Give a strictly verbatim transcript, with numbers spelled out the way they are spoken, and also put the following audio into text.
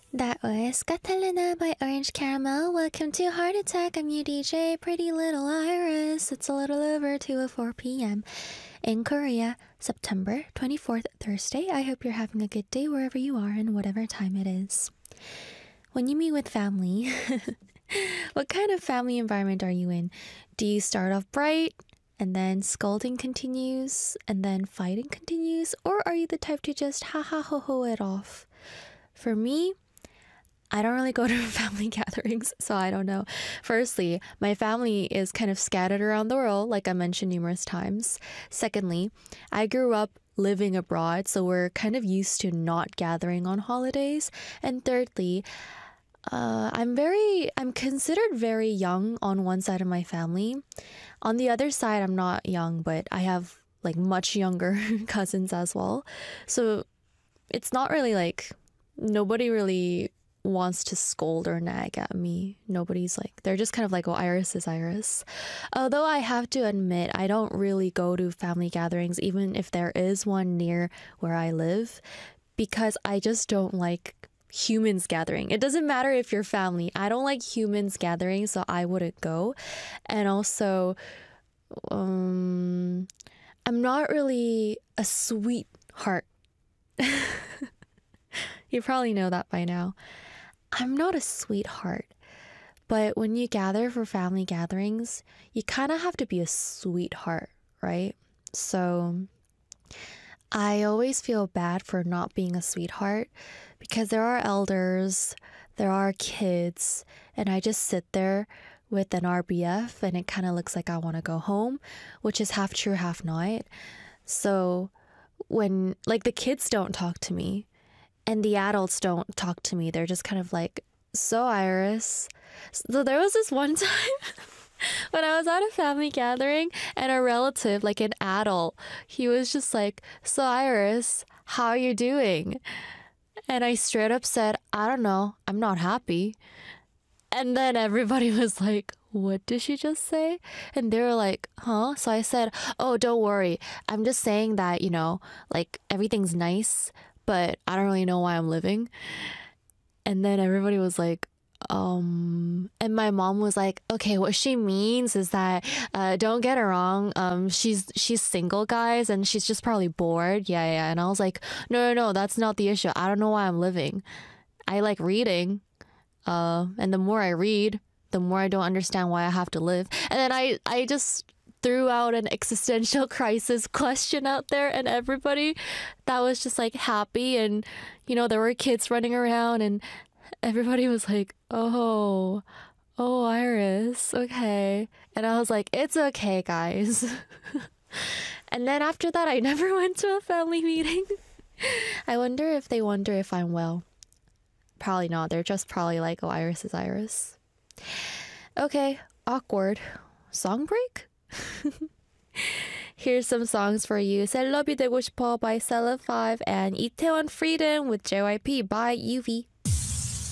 That was Catalina by Orange Caramel. Welcome to Heart Attack. I'm your D J, Pretty Little Iris. It's a little over two oh four p.m. in Korea, September twenty-fourth, Thursday. I hope you're having a good day wherever you are and whatever time it is. When you meet with family, what kind of family environment are you in? Do you start off bright and then scolding continues and then fighting continues? Or are you the type to just ha ha ho ho it off? For me, I don't really go to family gatherings, so I don't know. Firstly, my family is kind of scattered around the world, like I mentioned numerous times. Secondly, I grew up living abroad, so we're kind of used to not gathering on holidays. And thirdly, uh, I'm very, I'm considered very young on one side of my family. On the other side, I'm not young, but I have like much younger cousins as well. So it's not really like, nobody really wants to scold or nag at me. Nobody's like, they're just kind of like, oh, Iris is Iris. Although I have to admit, I don't really go to family gatherings, even if there is one near where I live, because I just don't like humans gathering. It doesn't matter if you're family. I don't like humans gathering, so I wouldn't go. And also, um, I'm not really a sweetheart. You probably know that by now. I'm not a sweetheart, but when you gather for family gatherings, you kind of have to be a sweetheart, right? So I always feel bad for not being a sweetheart because there are elders, there are kids, and I just sit there with an R B F and it kind of looks like I want to go home, which is half true, half not. So when, like, the kids don't talk to me, and the adults don't talk to me. They're just kind of like, so Iris. So there was this one time when I was at a family gathering and a relative, like an adult, he was just like, so Iris, how are you doing? And I straight up said, I don't know, I'm not happy. And then everybody was like, what did she just say? And they were like, huh? So I said, oh, don't worry. I'm just saying that, you know, like everything's nice, but I don't really know why I'm living. And then everybody was like, um, and my mom was like, okay, what she means is that, uh, don't get her wrong. Um, she's, she's single, guys, and she's just probably bored. Yeah, yeah. And I was like, no, no, no, that's not the issue. I don't know why I'm living. I like reading. Uh, and the more I read, the more I don't understand why I have to live. And then I, I just threw out an existential crisis question out there, and everybody that was just like happy, and you know, there were kids running around, and everybody was like, oh, oh, Iris, okay. And I was like, it's okay, guys. And then after that, I never went to a family meeting. I wonder if they wonder if I'm well. Probably not. They're just probably like, oh, Iris is Iris. Okay, awkward. Song break? Here's some songs for you. 셀럽이 되고 싶어 by Cella five and 이태원 Freedom with J Y P by U V.